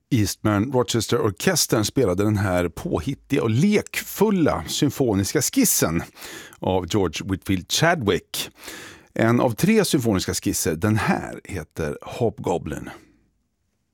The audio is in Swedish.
Eastman Rochester-orkestern spelade den här påhittiga och lekfulla symfoniska skissen av George Whitfield Chadwick. En av 3 symfoniska skisser, den här heter Hobgoblin.